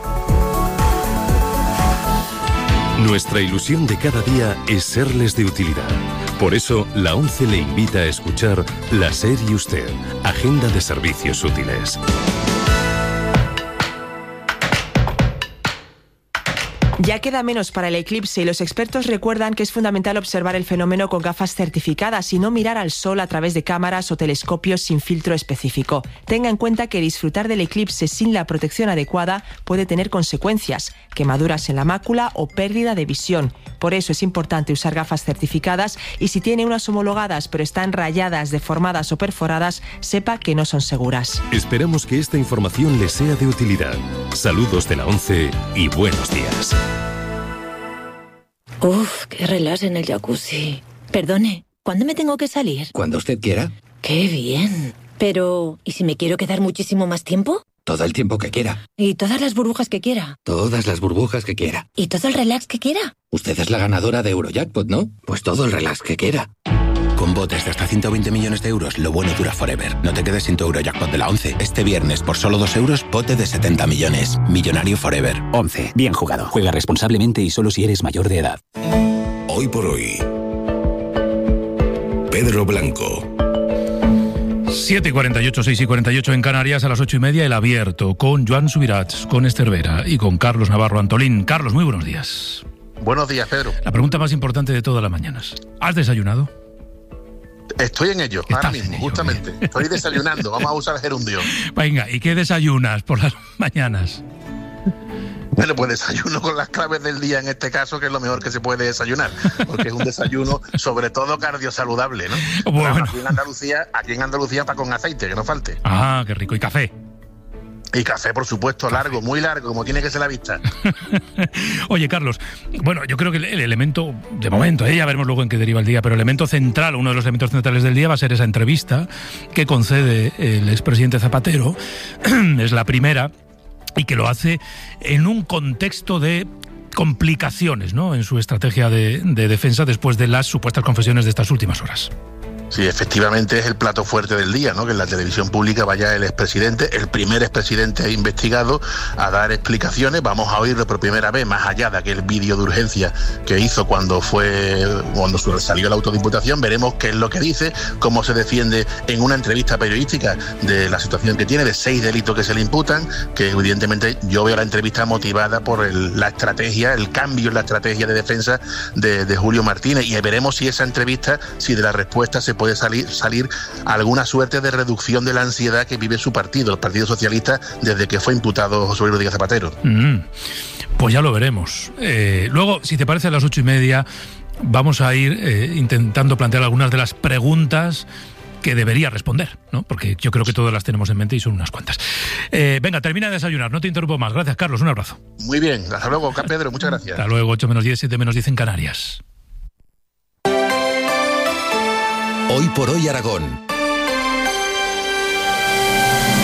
Nuestra ilusión de cada día es serles de utilidad. Por eso, la ONCE le invita a escuchar La SER y Usted, Agenda de Servicios Útiles. Ya queda menos para el eclipse y los expertos recuerdan que es fundamental observar el fenómeno con gafas certificadas y no mirar al sol a través de cámaras o telescopios sin filtro específico. Tenga en cuenta que disfrutar del eclipse sin la protección adecuada puede tener consecuencias, quemaduras en la mácula o pérdida de visión. Por eso es importante usar gafas certificadas y si tiene unas homologadas pero están rayadas, deformadas o perforadas, sepa que no son seguras. Esperamos que esta información le sea de utilidad. Saludos de la ONCE y buenos días. Uf, qué relax en el jacuzzi. Perdone, ¿cuándo me tengo que salir? Cuando usted quiera. ¡Qué bien! Pero, ¿y si me quiero quedar muchísimo más tiempo? Todo el tiempo que quiera. ¿Y todas las burbujas que quiera? Todas las burbujas que quiera. ¿Y todo el relax que quiera? Usted es la ganadora de Eurojackpot, ¿no? Pues todo el relax que quiera. Con botes de hasta 120 millones de euros, lo bueno dura forever. No te quedes sin tu Eurojackpot de la ONCE. Este viernes, por solo 2 euros, bote de 70 millones. Millonario forever. ONCE. Bien jugado. Juega responsablemente y solo si eres mayor de edad. Hoy por hoy. Pedro Blanco. 7:48, 6:48 en Canarias, a las 8:30 el abierto, con Joan Subirats, con Esther Vera y con Carlos Navarro Antolín. Carlos, muy buenos días. Buenos días, Pedro. La pregunta más importante de todas las mañanas. ¿Has desayunado? Estoy en ello, ahora mismo, justamente. Bien. Estoy desayunando, vamos a usar el gerundio. Venga, ¿y qué desayunas por las mañanas? Bueno, pues desayuno con las claves del día en este caso, que es lo mejor que se puede desayunar, porque es un desayuno sobre todo cardiosaludable, ¿no? Bueno. Aquí en Andalucía está con aceite, que no falte. Ah, qué rico. ¿Y café? Y café, por supuesto, largo, muy largo, como tiene que ser la vista. Oye, Carlos, bueno, yo creo que el elemento, de momento, ya veremos luego en qué deriva el día, pero el elemento central, uno de los elementos centrales del día va a ser esa entrevista que concede el expresidente Zapatero. Es la primera, y que lo hace en un contexto de complicaciones, ¿no?, en su estrategia de defensa después de las supuestas confesiones de estas últimas horas. Sí, efectivamente es el plato fuerte del día, ¿no? Que en la televisión pública vaya el expresidente, el primer expresidente investigado, a dar explicaciones. Vamos a oírlo por primera vez, más allá de aquel vídeo de urgencia que hizo cuando salió la autodiputación. Veremos qué es lo que dice, cómo se defiende en una entrevista periodística de la situación que tiene, de 6 delitos que se le imputan, que evidentemente yo veo la entrevista motivada por la estrategia, el cambio en la estrategia de defensa de Julio Martínez, y veremos si esa entrevista, si de la respuesta se puede salir alguna suerte de reducción de la ansiedad que vive su partido, el Partido Socialista, desde que fue imputado José Luis Rodríguez Zapatero. Pues ya lo veremos. Luego, si te parece, a las 8:30 vamos a ir intentando plantear algunas de las preguntas que debería responder, ¿no? Porque yo creo que todas las tenemos en mente y son unas cuantas. Venga, termina de desayunar, no te interrumpo más. Gracias, Carlos, un abrazo. Muy bien, hasta luego, Pedro, muchas gracias. Hasta luego, 8:10, 7:10 en Canarias. Hoy por hoy Aragón.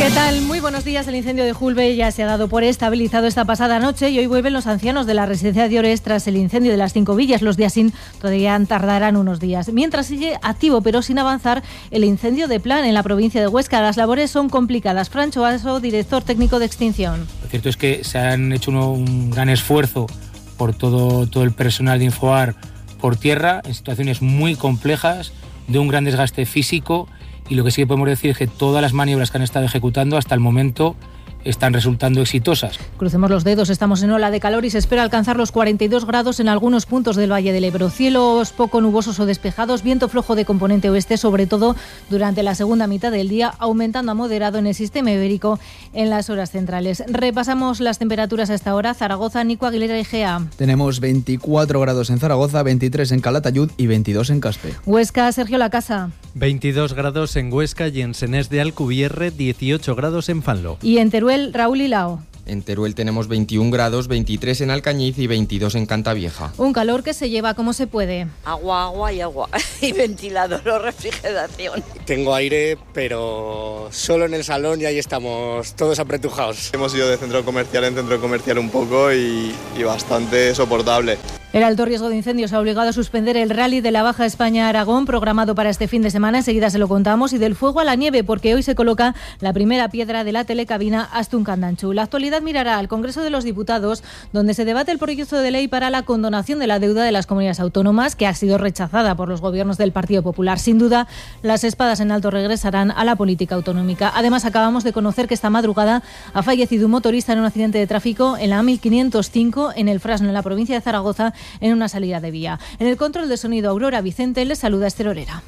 ¿Qué tal? Muy buenos días. El incendio de Julbe ya se ha dado por estabilizado esta pasada noche y hoy vuelven los ancianos de la residencia de Ores tras el incendio de las 5 villas. Los de Asín todavía tardarán unos días. Mientras sigue activo pero sin avanzar el incendio de Plan en la provincia de Huesca. Las labores son complicadas. Francho Aso, director técnico de extinción. Lo cierto es que se han hecho un gran esfuerzo por todo el personal de Infoar por tierra en situaciones muy complejas, de un gran desgaste físico. Y lo que sí que podemos decir es que todas las maniobras que han estado ejecutando hasta el momento están resultando exitosas. Crucemos los dedos, estamos en ola de calor y se espera alcanzar los 42 grados en algunos puntos del Valle del Ebro. Cielos poco nubosos o despejados, viento flojo de componente oeste, sobre todo durante la segunda mitad del día, aumentando a moderado en el sistema ibérico en las horas centrales. Repasamos las temperaturas a esta hora. Zaragoza, Nico Aguilera y Gea. Tenemos 24 grados en Zaragoza, 23 en Calatayud y 22 en Caspe. Huesca, Sergio Lacasa. 22 grados en Huesca y en Senés de Alcubierre, 18 grados en Fanlo. Y en Teruel, Raúl Hilao. En Teruel tenemos 21 grados, 23 en Alcañiz y 22 en Cantavieja. Un calor que se lleva como se puede. Agua y ventilador o refrigeración. Tengo aire, pero solo en el salón y ahí estamos todos apretujados. Hemos ido de centro comercial en centro comercial un poco y bastante soportable. El alto riesgo de incendios ha obligado a suspender el rally de la Baja España-Aragón programado para este fin de semana. Enseguida se lo contamos. Y del fuego a la nieve, porque hoy se coloca la primera piedra de la telecabina Astun-Candanchu. La actualidad mirará al Congreso de los Diputados, donde se debate el proyecto de ley para la condonación de la deuda de las comunidades autónomas, que ha sido rechazada por los gobiernos del Partido Popular. Sin duda, las espadas en alto regresarán a la política autonómica. Además, acabamos de conocer que esta madrugada ha fallecido un motorista en un accidente de tráfico en la A1505 en el Frasno, en la provincia de Zaragoza, en una salida de vía. En el control de sonido, Aurora Vicente les saluda Esther Orera.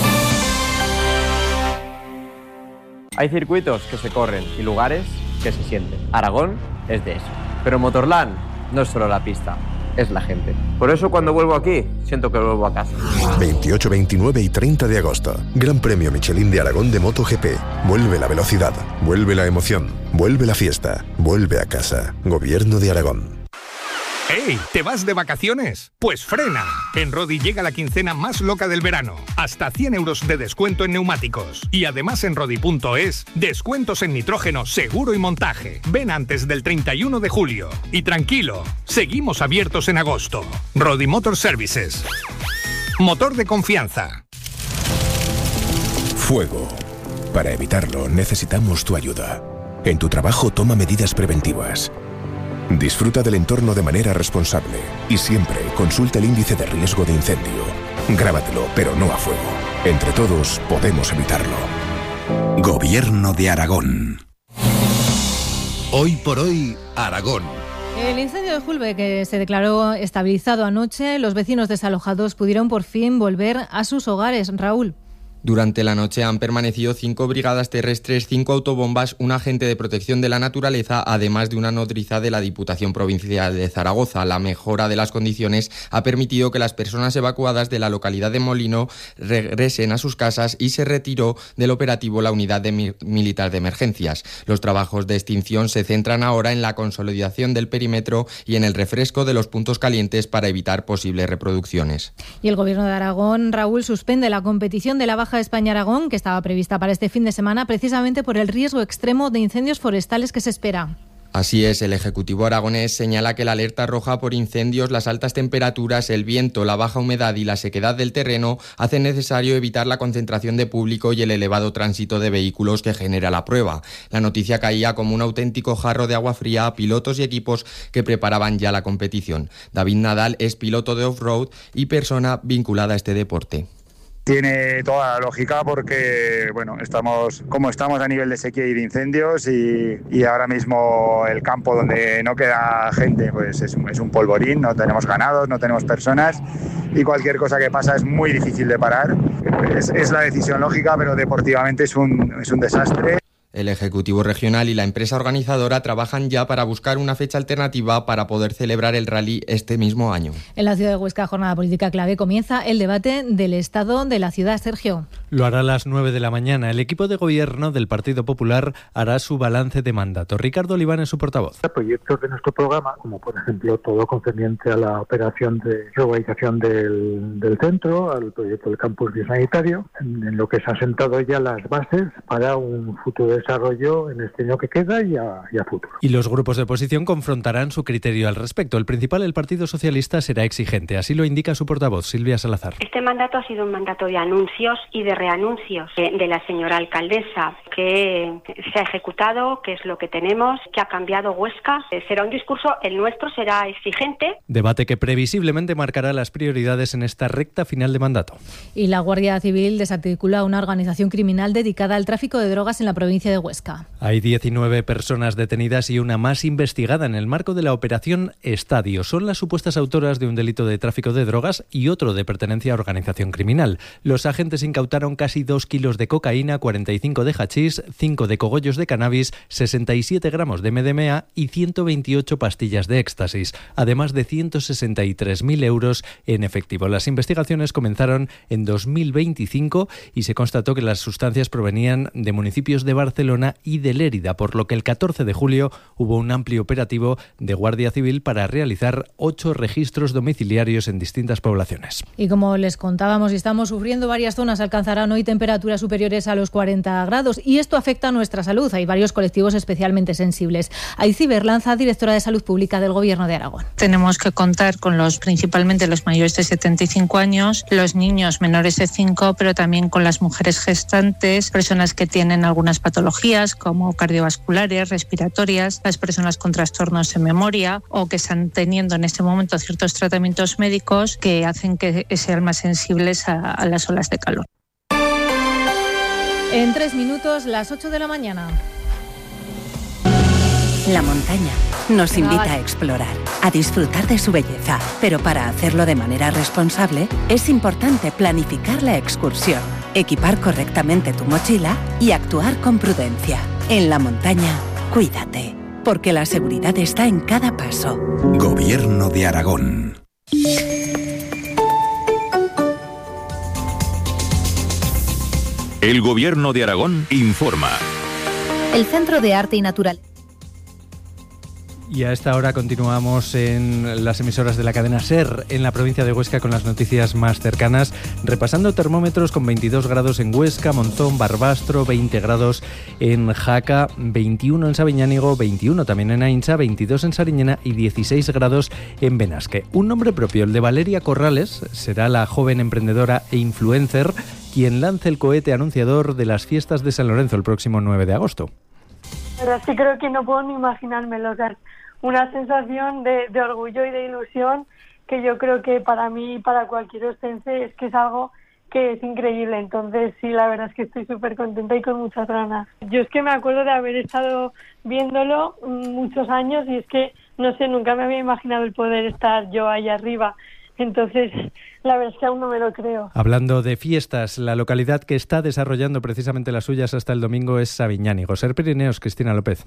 Hay circuitos que se corren y lugares que se sienten. Aragón es de eso. Pero Motorland no es solo la pista, es la gente. Por eso cuando vuelvo aquí, siento que vuelvo a casa. 28, 29 y 30 de agosto. Gran Premio Michelin de Aragón de MotoGP. Vuelve la velocidad, vuelve la emoción, vuelve la fiesta, vuelve a casa. Gobierno de Aragón. ¡Ey! ¿Te vas de vacaciones? Pues frena. En Rodi llega la quincena más loca del verano. Hasta 100 euros de descuento en neumáticos. Y además en Rodi.es, descuentos en nitrógeno, seguro y montaje. Ven antes del 31 de julio. Y tranquilo, seguimos abiertos en agosto. Rodi Motor Services. Motor de confianza. Fuego. Para evitarlo necesitamos tu ayuda. En tu trabajo toma medidas preventivas. Disfruta del entorno de manera responsable y siempre consulta el índice de riesgo de incendio. Grábatelo, pero no a fuego. Entre todos podemos evitarlo. Gobierno de Aragón. Hoy por hoy, Aragón. El incendio de Julbe, que se declaró estabilizado anoche, los vecinos desalojados pudieron por fin volver a sus hogares. Raúl. Durante la noche han permanecido 5 brigadas terrestres, 5 autobombas, un agente de protección de la naturaleza, además de una nodriza de la Diputación Provincial de Zaragoza. La mejora de las condiciones ha permitido que las personas evacuadas de la localidad de Molino regresen a sus casas y se retiró del operativo la unidad militar de emergencias. Los trabajos de extinción se centran ahora en la consolidación del perímetro y en el refresco de los puntos calientes para evitar posibles reproducciones. Y el Gobierno de Aragón, Raúl, suspende la competición de la Baja España-Aragón, que estaba prevista para este fin de semana, precisamente por el riesgo extremo de incendios forestales que se espera. Así es, el Ejecutivo aragonés señala que la alerta roja por incendios, las altas temperaturas, el viento, la baja humedad y la sequedad del terreno hacen necesario evitar la concentración de público y el elevado tránsito de vehículos que genera la prueba. La noticia caía como un auténtico jarro de agua fría a pilotos y equipos que preparaban ya la competición. David Nadal es piloto de off-road y persona vinculada a este deporte. Tiene toda la lógica porque, bueno, estamos a nivel de sequía y de incendios y ahora mismo el campo donde no queda gente pues es un polvorín, no tenemos ganados, no tenemos personas y cualquier cosa que pasa es muy difícil de parar. Es la decisión lógica, pero deportivamente es un desastre. El Ejecutivo Regional y la empresa organizadora trabajan ya para buscar una fecha alternativa para poder celebrar el rally este mismo año. En la ciudad de Huesca, jornada política clave, comienza el debate del estado de la ciudad. Sergio. Lo hará a las 9 de la mañana. El equipo de gobierno del Partido Popular hará su balance de mandato. Ricardo Oliván es su portavoz. Proyectos de nuestro programa, como por ejemplo todo concerniente a la operación de reurbanización del centro, al proyecto del campus biosanitario, en lo que se han sentado ya las bases para un futuro desarrollo desarrollo en este año que queda y a futuro. Y los grupos de oposición confrontarán su criterio al respecto. El principal, el Partido Socialista, será exigente. Así lo indica su portavoz, Silvia Salazar. Este mandato ha sido un mandato de anuncios y de reanuncios de la señora alcaldesa, que se ha ejecutado, que es lo que tenemos, que ha cambiado Huesca. Será un discurso, el nuestro será exigente. Debate que previsiblemente marcará las prioridades en esta recta final de mandato. Y la Guardia Civil desarticula una organización criminal dedicada al tráfico de drogas en la provincia de Huesca. Hay 19 personas detenidas y una más investigada en el marco de la operación Estadio. Son las supuestas autoras de un delito de tráfico de drogas y otro de pertenencia a organización criminal. Los agentes incautaron casi 2 kilos de cocaína, 45 de hachís, 5 de cogollos de cannabis, 67 gramos de MDMA y 128 pastillas de éxtasis, además de 163.000 euros en efectivo. Las investigaciones comenzaron en 2025 y se constató que las sustancias provenían de municipios de Barcelona y de Lérida, por lo que el 14 de julio hubo un amplio operativo de Guardia Civil para realizar 8 registros domiciliarios en distintas poblaciones. Y como les contábamos, y estamos sufriendo, varias zonas alcanzarán hoy temperaturas superiores a los 40 grados y esto afecta a nuestra salud. Hay varios colectivos especialmente sensibles. Aitzi Berlanza, directora de Salud Pública del Gobierno de Aragón. Tenemos que contar con principalmente los mayores de 75 años, los niños menores de 5, pero también con las mujeres gestantes, personas que tienen algunas patologías como cardiovasculares, respiratorias, las personas con trastornos de memoria o que están teniendo en este momento ciertos tratamientos médicos que hacen que sean más sensibles a las olas de calor. En 3 minutos, las 8 de la mañana. La montaña nos invita a explorar, a disfrutar de su belleza, pero para hacerlo de manera responsable es importante planificar la excursión, equipar correctamente tu mochila y actuar con prudencia. En la montaña, cuídate, porque la seguridad está en cada paso. Gobierno de Aragón. El Gobierno de Aragón informa. El Centro de Arte y Natural. Y a esta hora continuamos en las emisoras de la cadena SER en la provincia de Huesca con las noticias más cercanas, repasando termómetros con 22 grados en Huesca, Monzón, Barbastro, 20 grados en Jaca, 21 en Sabiñánigo, 21 también en Ainsa, 22 en Sariñena y 16 grados en Benasque. Un nombre propio, el de Valeria Corrales, será la joven emprendedora e influencer quien lance el cohete anunciador de las fiestas de San Lorenzo el próximo 9 de agosto. Pero es que creo que no puedo ni imaginármelo, o sea, una sensación de orgullo y de ilusión que yo creo que para mí y para cualquier ostense es que es algo que es increíble. Entonces sí, la verdad es que estoy súper contenta y con muchas ganas. Yo es que me acuerdo de haber estado viéndolo muchos años y es que, no sé, nunca me había imaginado el poder estar yo ahí arriba. Entonces, la verdad es que aún no me lo creo. Hablando de fiestas, la localidad que está desarrollando precisamente las suyas hasta el domingo es Sabiñánigo. Ser Pirineos, Cristina López.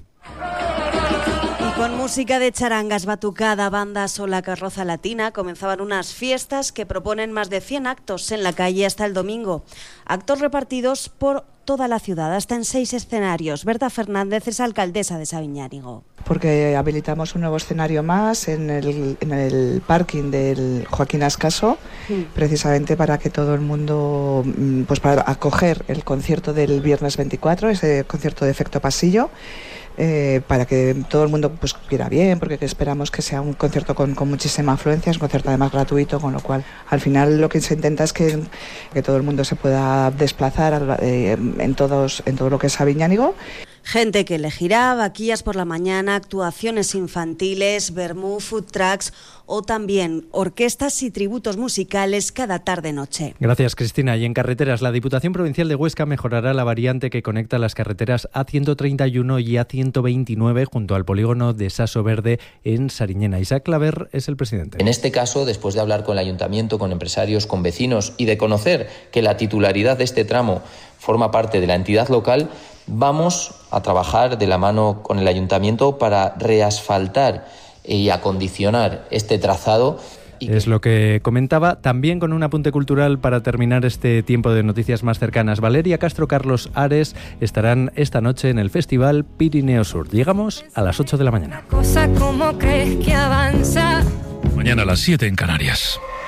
Con música de charangas, batucada, bandas o la carroza latina comenzaban unas fiestas que proponen más de 100 actos en la calle hasta el domingo. Actos repartidos por toda la ciudad, hasta en 6 escenarios. Berta Fernández es alcaldesa de Sabiñánigo. Porque habilitamos un nuevo escenario más en el parking del Joaquín Ascaso, precisamente para que todo el mundo, pues para acoger el concierto del viernes 24, ese concierto de efecto pasillo, para que todo el mundo pues quiera bien, porque esperamos que sea un concierto con muchísima afluencia, es un concierto además gratuito, con lo cual al final lo que se intenta es que todo el mundo se pueda desplazar en todo lo que es Sabiñánigo. Gente que elegirá vaquillas por la mañana, actuaciones infantiles, vermú, food trucks o también orquestas y tributos musicales cada tarde-noche. Gracias, Cristina. Y en carreteras, la Diputación Provincial de Huesca mejorará la variante que conecta las carreteras A131 y A129 junto al polígono de Saso Verde en Sariñena. Isaac Claver es el presidente. En este caso, después de hablar con el ayuntamiento, con empresarios, con vecinos y de conocer que la titularidad de este tramo forma parte de la entidad local, vamos a trabajar de la mano con el ayuntamiento para reasfaltar y acondicionar este trazado. Es lo que comentaba, también con un apunte cultural para terminar este tiempo de noticias más cercanas. Valeria Castro, Carlos Ares estarán esta noche en el Festival Pirineo Sur. Llegamos a las 8 de la mañana. Cosa como crees que avanza. Mañana a las 7 en Canarias.